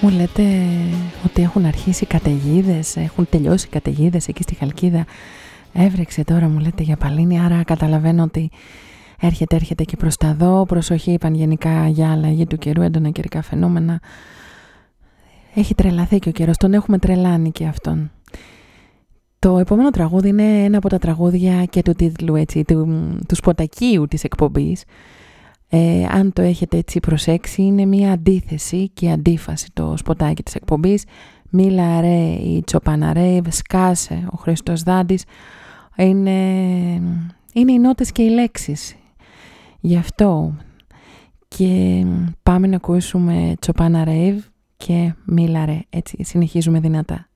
Μου λέτε ότι έχουν αρχίσει καταιγίδες, έχουν τελειώσει οι καταιγίδες εκεί στη Χαλκίδα. Έβρεξε τώρα, μου λέτε, για Παλίνη, άρα καταλαβαίνω ότι έρχεται και προς τα δω. Προσοχή, είπαν γενικά για αλλαγή του καιρού, έντονα καιρικά φαινόμενα. Έχει τρελαθεί και ο καιρός, τον έχουμε τρελάνει και αυτόν. Το επόμενο τραγούδι είναι ένα από τα τραγούδια και του τίτλου, έτσι, του σποτακίου της εκπομπής. Αν το έχετε έτσι προσέξει, είναι μια αντίθεση και αντίφαση το σποτάκι της εκπομπής. Μίλα ρε η Τσοπάνα ρε, σκάσε ο Χρήστος Δάντης. Είναι οι νότες και οι λέξεις. Γι' αυτό και πάμε να ακούσουμε Τσοπάνα Ρέιβ και Μίλα ρε. Έτσι συνεχίζουμε δυνατά.